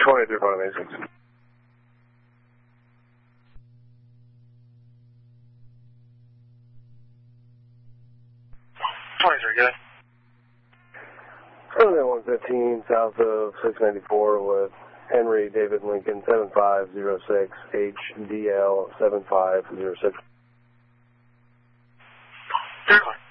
23 front of A6. 23, good. Runway 115 south of 694 with Henry David Lincoln 7506 HDL 7506. Clear.